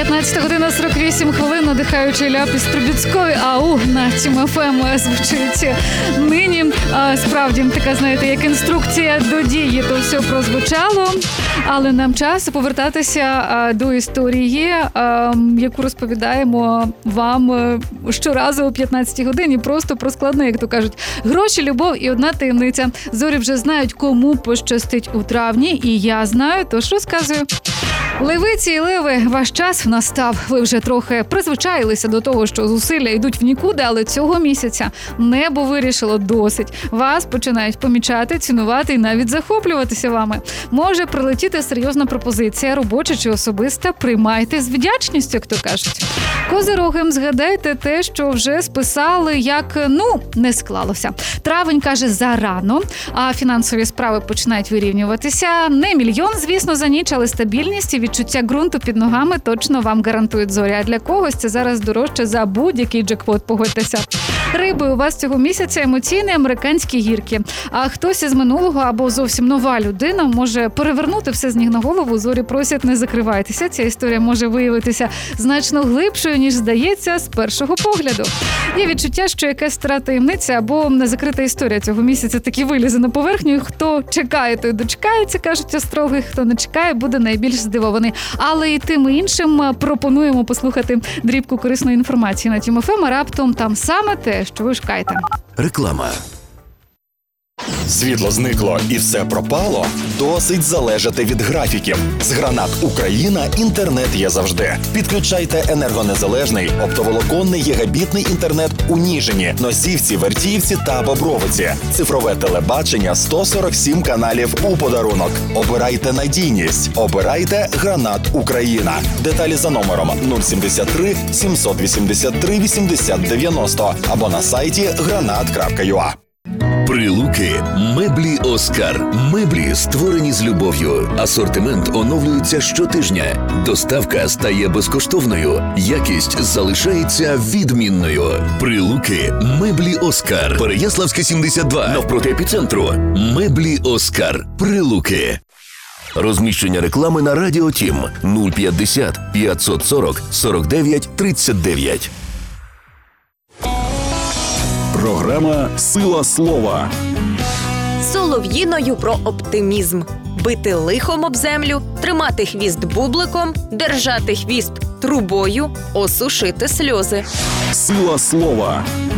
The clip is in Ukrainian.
15 година 48 хвилин, надихаючий ляп із Трубецької АУ на Тім ФМ звучить нині. Справді, така, знаєте, як інструкція до дії, то все прозвучало. Але нам час повертатися до історії, яку розповідаємо вам щоразу о 15 годині. Просто про складне, як то кажуть. Гроші, любов і одна таємниця. Зорі вже знають, кому пощастить у травні, і я знаю, тож розказую. Левиці і леви, ваш час настав. Ви вже трохи призвичаїлися до того, що зусилля йдуть в нікуди, але цього місяця небо вирішило досить. Вас починають помічати, цінувати і навіть захоплюватися вами. Може прилетіти серйозна пропозиція, робоча чи особиста. Приймайте з вдячністю, як то кажуть. Козироги, згадайте те, що вже списали, як, не склалося. Травень, каже, зарано, а фінансові справи починають вирівнюватися. Не мільйон, звісно, за ніч, але стабільність і відчуття ґрунту під ногами точно вам гарантують зорі. А для когось це зараз дорожче за будь-який джекпот, погодьтеся. Риби, у вас цього місяця емоційні американські гірки. А хтось із минулого або зовсім нова людина може перевернути все з ніг на голову. Зорі просять, не закривайтеся. Ця історія може виявитися значно глибшою, ніж здається з першого погляду. Є відчуття, що якась стара таємниця або незакрита історія цього місяця таки вилізе на поверхню. Хто чекає, той дочекається, кажуть астрологи. Хто не чекає, буде найбільш здивований. Але і тим і іншим пропонуємо послухати дрібку корисної інформації на Тім ФМ, а раптом там саме те, що ви шукаєте. Реклама. Світло зникло і все пропало? Досить залежати від графіків. З Гранат Україна інтернет є завжди. Підключайте енергонезалежний, оптоволоконний гігабітний інтернет у Ніжині, Носівці, Вертіївці та Бобровиці. Цифрове телебачення 147 каналів у подарунок. Обирайте надійність. Обирайте Гранат Україна. Деталі за номером 073 783 80 90 або на сайті granat.ua. Прилуки. Меблі Оскар. Меблі, створені з любов'ю. Асортимент оновлюється щотижня. Доставка стає безкоштовною. Якість залишається відмінною. Прилуки. Меблі Оскар. Переяславське, 72. Навпроти епіцентру. Меблі Оскар. Прилуки. Розміщення реклами на Радіо Тім 050 540 49 39. Програма «Сила слова». Солов'їною про оптимізм. Бити лихом об землю, тримати хвіст бубликом, держати хвіст трубою, осушити сльози. «Сила слова».